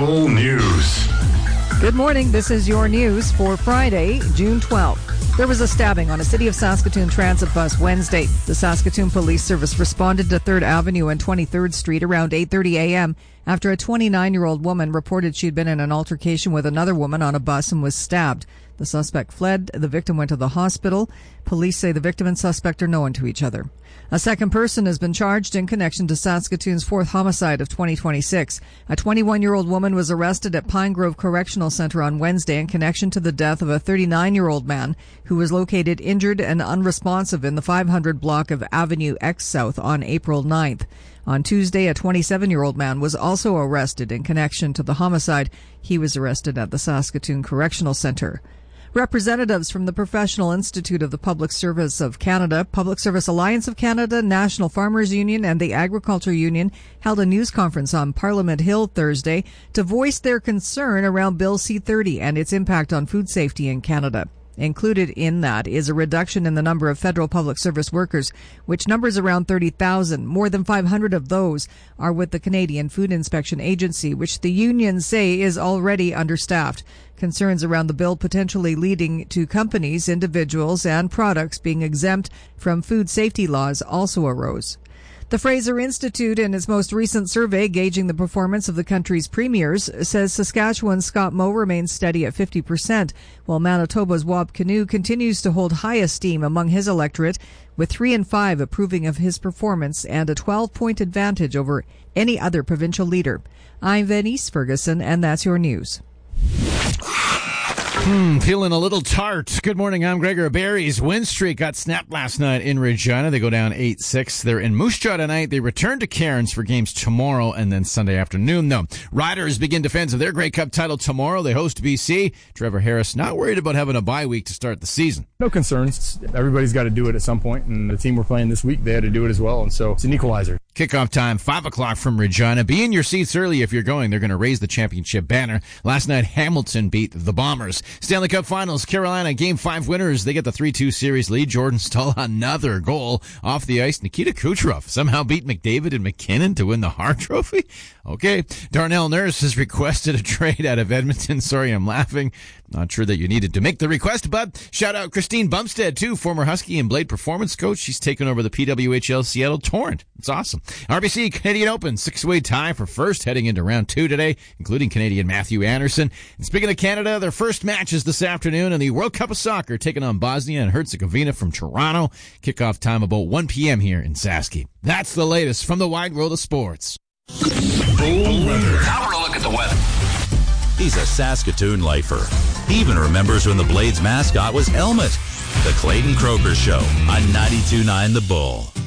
Bull News. Good morning. This is your news for Friday, June 12th. There was a stabbing on a City of Saskatoon transit bus Wednesday. The Saskatoon Police Service responded to 3rd Avenue and 23rd Street around 8:30 a.m. after a 29-year-old woman reported she'd been in an altercation with another woman on a bus and was stabbed. The suspect fled. The victim went to the hospital. Police say the victim and suspect are known to each other. A second person has been charged in connection to Saskatoon's 4th homicide of 2026. A 21-year-old woman was arrested at Pine Grove Correctional Center on Wednesday in connection to the death of a 39-year-old man who was located injured and unresponsive in the 500 block of Avenue X South on April 9th. On Tuesday, a 27-year-old man was also arrested in connection to the homicide. He was arrested at the Saskatoon Correctional Center. Representatives from the Professional Institute of the Public Service of Canada, Public Service Alliance of Canada, National Farmers Union, and the Agriculture Union held a news conference on Parliament Hill Thursday to voice their concern around Bill C-30 and its impact on food safety in Canada. Included in that is a reduction in the number of federal public service workers, which numbers around 30,000. More than 500 of those are with the Canadian Food Inspection Agency, which the unions say is already understaffed. Concerns around the bill potentially leading to companies, individuals, and products being exempt from food safety laws also arose. The Fraser Institute, in its most recent survey gauging the performance of the country's premiers, says Saskatchewan's Scott Moe remains steady at 50%, while Manitoba's Wab Kinew continues to hold high esteem among his electorate, with 3 in 5 approving of his performance and a 12-point advantage over any other provincial leader. I'm Venice Ferguson, and that's your news. Feeling a little tart. Good morning, I'm Gregor. Barry's win streak got snapped last night in Regina. They go down 8-6. They're in Moose Jaw tonight. They return to Cairns for games tomorrow and then Sunday afternoon. No, Riders begin defense of their Grey Cup title tomorrow. They host BC. Trevor Harris not worried about having a bye week to start the season. No concerns. Everybody's got to do it at some point, and the team we're playing this week, they had to do it as well, and so it's an equalizer. Kickoff time, 5 o'clock from Regina. Be in your seats early if you're going. They're going to raise the championship banner. Last night, Hamilton beat the Bombers. Stanley Cup Finals, Carolina, Game 5 winners. They get the 3-2 series lead. Jordan Staal, another goal off the ice. Nikita Kucherov somehow beat McDavid and McKinnon to win the Hart Trophy. Okay. Darnell Nurse has requested a trade out of Edmonton. Sorry, I'm laughing. Not sure that you needed to make the request, but shout out Christine Bumstead, too, former Husky and Blade performance coach. She's taken over the PWHL Seattle Torrent. It's awesome. RBC Canadian Open, 6-way tie for first heading into round 2 today, including Canadian Matthew Anderson. And speaking of Canada, their first match is this afternoon in the World Cup of Soccer, taking on Bosnia and Herzegovina from Toronto. Kickoff time about 1 p.m. here in Saski. That's the latest from the wide world of sports. Bull weather. Now we're a look at the weather. He's a Saskatoon lifer. He even remembers when the Blades mascot was Helmet. The Clayton Croker Show on 92.9 The Bull.